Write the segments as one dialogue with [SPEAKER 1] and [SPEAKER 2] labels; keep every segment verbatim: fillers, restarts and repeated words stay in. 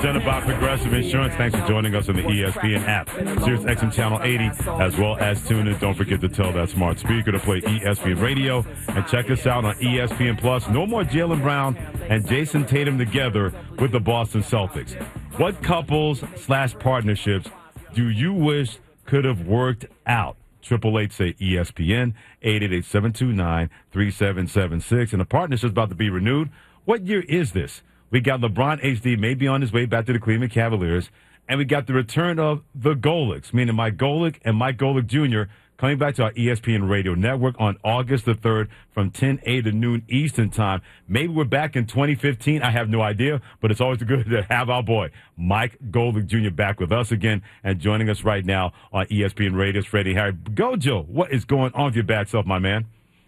[SPEAKER 1] presented by Progressive Insurance. Thanks for joining us on the E S P N app, Sirius X M Channel eighty, as well as TuneIn. Don't forget to tell that smart speaker to play E S P N Radio, and check us out on E S P N Plus. No more Jaylen Brown and Jason Tatum together with the Boston Celtics. What couples slash partnerships do you wish could have worked out? Triple eight say E S P N, eight eight eight, seven two nine, three seven seven six. And the partnership's about to be renewed. What year is this? We got LeBron H D maybe on his way back to the Cleveland Cavaliers, and we got the return of the Golics, meaning Mike Golic and Mike Golic Junior coming back to our E S P N Radio Network on August the third from ten a.m. to noon Eastern Time. Maybe we're back in twenty fifteen. I have no idea, but it's always good to have our boy, Mike Golic Junior back with us again and joining us right now on E S P N Radio. Freddie Harry. Gojo, what is going on with your back self, my man?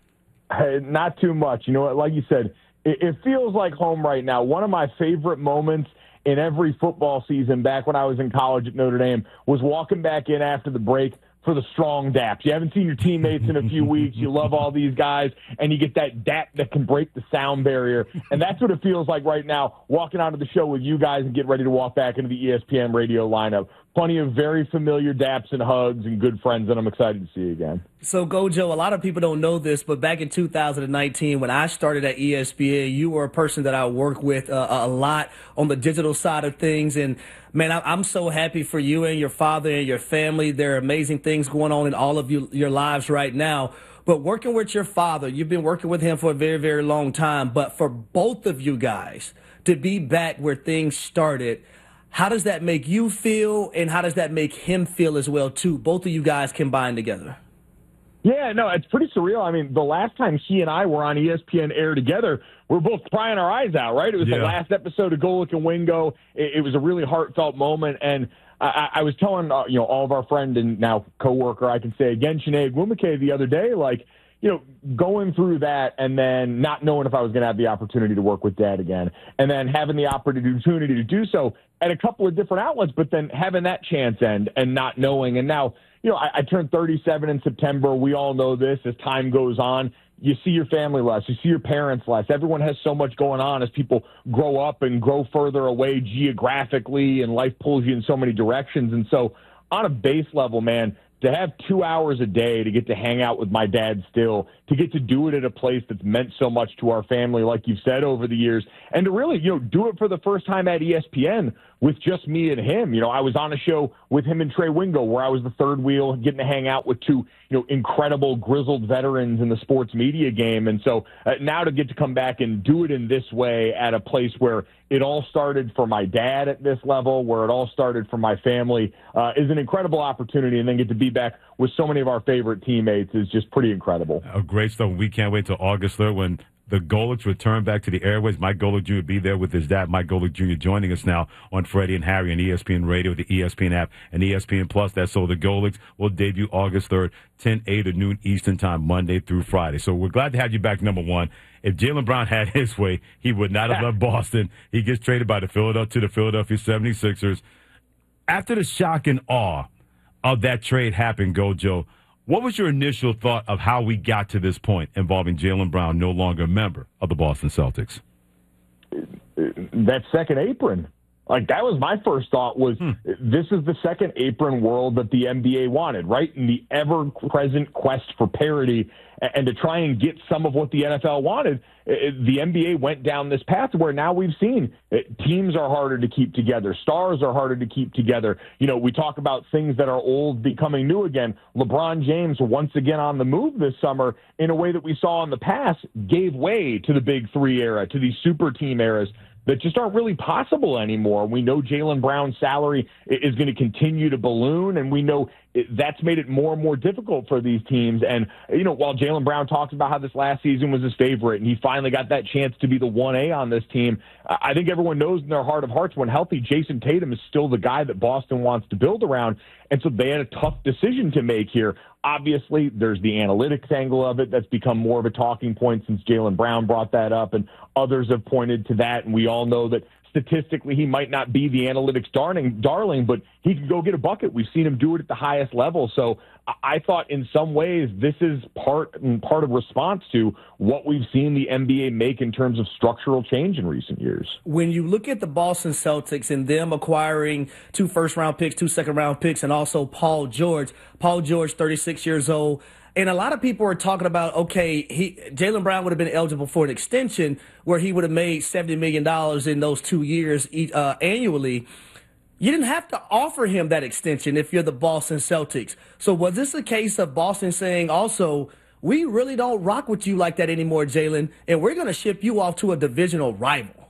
[SPEAKER 2] Hey, not too much. You know what? Like you said, it, it feels like home right now. One of my favorite moments in every football season back when I was in college at Notre Dame was walking back in after the break for the strong daps. You haven't seen your teammates in a few weeks. You love all these guys, and you get that dap that can break the sound barrier. And that's what it feels like right now, walking onto the show with you guys and get ready to walk back into the E S P N radio lineup. Plenty of very familiar daps and hugs and good friends that I'm excited to see again.
[SPEAKER 3] So, Gojo, a lot of people don't know this, but back in two thousand nineteen, when I started at E S P N, you were a person that I work with uh, a lot on the digital side of things. And, man, I'm so happy for you and your father and your family. There are amazing things going on in all of you, your lives right now. But working with your father, you've been working with him for a very, very long time. But for both of you guys to be back where things started, how does that make you feel, and how does that make him feel as well, too? Both of you guys combined together.
[SPEAKER 2] Yeah, no, it's pretty surreal. I mean, the last time he and I were on E S P N air together, we were both crying our eyes out, right? It was yeah. the last episode of Golic and Wingo. It, it was a really heartfelt moment, and I, I was telling uh, you know all of our friend and now coworker, I can say again, Sinead Wumake the other day, like, you know, going through that and then not knowing if I was going to have the opportunity to work with Dad again, and then having the opportunity to do so at a couple of different outlets, but then having that chance end and not knowing. And now, you know, I, I turned thirty-seven in September. We all know this. As time goes on, you see your family less. You see your parents less. Everyone has so much going on as people grow up and grow further away geographically, and life pulls you in so many directions. And so on a base level, man, to have two hours a day to get to hang out with my dad still, to get to do it at a place that's meant so much to our family, like you've said over the years, and to really, you know, do it for the first time at E S P N with just me and him. You know, I was on a show with him and Trey Wingo where I was the third wheel, getting to hang out with two, you know, incredible grizzled veterans in the sports media game. And so uh, now to get to come back and do it in this way at a place where it all started for my dad at this level, where it all started for my family, uh, is an incredible opportunity. And then get to be back with so many of our favorite teammates is just pretty incredible.
[SPEAKER 1] Oh, great stuff. We can't wait till August third when the Golics return back to the airways. Mike Golic Junior will be there with his dad, Mike Golic Junior, joining us now on Freddie and Harry on E S P N Radio, the E S P N app, and E S P N Plus. That's so the Golics will debut August third, ten a.m. to noon Eastern Time, Monday through Friday. So we're glad to have you back, number one. If Jaylen Brown had his way, he would not have left Boston. He gets traded by the Philadelphia to the Philadelphia seventy-sixers. After the shock and awe of that trade happened, Gojo, what was your initial thought of how we got to this point involving Jaylen Brown, no longer a member of the Boston Celtics?
[SPEAKER 2] That second apron. Like, that was my first thought was hmm. this is the second apron world that the N B A wanted, right? In the ever-present quest for parity and to try and get some of what the N F L wanted, the N B A went down this path where now we've seen teams are harder to keep together. Stars are harder to keep together. You know, we talk about things that are old becoming new again. LeBron James, once again on the move this summer in a way that we saw in the past, gave way to the Big Three era, to these super team eras that just aren't really possible anymore. We know Jaylen Brown's salary is going to continue to balloon, and we know that's made it more and more difficult for these teams. And, you know, while Jaylen Brown talks about how this last season was his favorite and he finally got that chance to be the one A on this team, I think everyone knows in their heart of hearts when healthy, Jason Tatum is still the guy that Boston wants to build around. And so they had a tough decision to make here. Obviously, there's the analytics angle of it that's become more of a talking point since Jaylen Brown brought that up, and others have pointed to that. And we all know that statistically he might not be the analytics darling, darling, but he can go get a bucket. We've seen him do it at the highest level. So I thought in some ways this is part and part of response to what we've seen the N B A make in terms of structural change in recent years.
[SPEAKER 3] When you look at the Boston Celtics and them acquiring two first-round picks, two second-round picks, and also Paul George, Paul George, thirty-six years old, and a lot of people are talking about, okay, he Jaylen Brown would have been eligible for an extension where he would have made seventy million dollars in those two years uh, annually. You didn't have to offer him that extension if you're the Boston Celtics. So was this a case of Boston saying also, we really don't rock with you like that anymore, Jaylen, and we're going to ship you off to a divisional rival?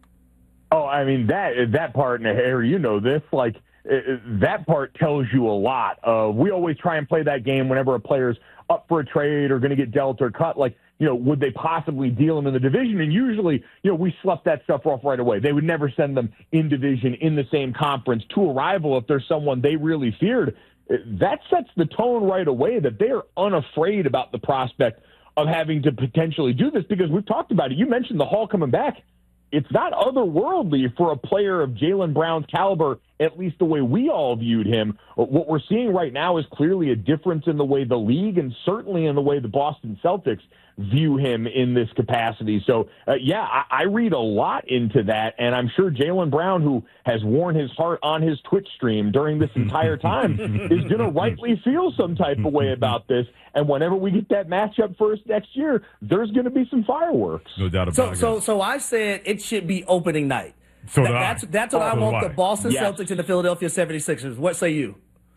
[SPEAKER 2] Oh, I mean, that that part, and Harry, you know this, like, that part tells you a lot. Uh, we always try and play that game whenever a player's up for a trade or going to get dealt or cut. Like, you know, would they possibly deal him in the division? And usually, you know, we slough that stuff off right away. They would never send them in division, in the same conference, to a rival if there's someone they really feared. That sets the tone right away that they are unafraid about the prospect of having to potentially do this, because we've talked about it. You mentioned the Hall coming back. It's not otherworldly for a player of Jaylen Brown's caliber, at least the way we all viewed him. What we're seeing right now is clearly a difference in the way the league and certainly in the way the Boston Celtics view him in this capacity. So, uh, yeah, I, I read a lot into that, and I'm sure Jaylen Brown, who has worn his heart on his Twitch stream during this entire time, is going to rightly feel some type of way about this. And whenever we get that matchup first next year, there's going to be some fireworks.
[SPEAKER 1] No doubt about
[SPEAKER 3] so,
[SPEAKER 1] it.
[SPEAKER 3] So, so I said it should be opening night.
[SPEAKER 1] So
[SPEAKER 3] that, that's that's what
[SPEAKER 1] oh,
[SPEAKER 3] I want
[SPEAKER 1] the
[SPEAKER 3] Boston
[SPEAKER 2] yes.
[SPEAKER 3] Celtics and the Philadelphia seventy-sixers. What say you?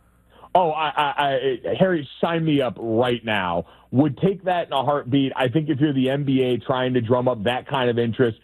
[SPEAKER 2] Oh, I, I, I, Harry, sign me up right now. Would take that in a heartbeat. I think if you're the N B A trying to drum up that kind of interest,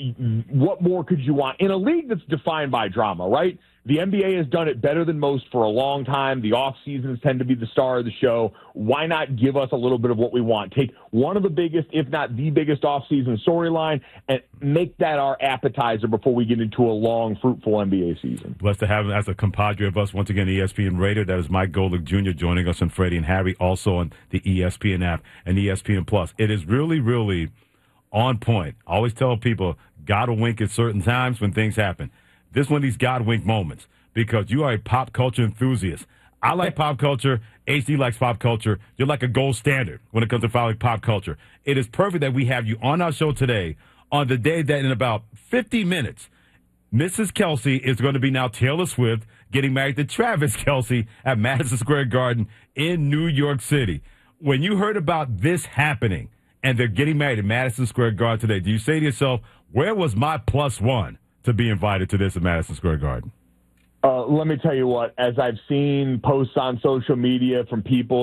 [SPEAKER 2] what more could you want in a league that's defined by drama, right? The N B A has done it better than most for a long time. The off seasons tend to be the star of the show. Why not give us a little bit of what we want? Take one of the biggest, if not the biggest off-season storyline and make that our appetizer before we get into a long, fruitful N B A season.
[SPEAKER 1] Blessed to have him as a compadre of us once again, E S P N Radio. That is Mike Golic Junior joining us, and Freddie and Harry also on the E S P N app and E S P N Plus. It is really, really on point. I always tell people, gotta wink at certain times when things happen. This is one of these God wink moments, because you are a pop culture enthusiast. I like pop culture. H D likes pop culture. You're like a gold standard when it comes to following pop culture. It is perfect that we have you on our show today on the day that in about fifty minutes, Missus Kelce is going to be now Taylor Swift getting married to Travis Kelce at Madison Square Garden in New York City. When you heard about this happening and they're getting married at Madison Square Garden today, do you say to yourself, where was my plus one to be invited to this at Madison Square Garden?
[SPEAKER 2] Uh, let me tell you what, as I've seen posts on social media from people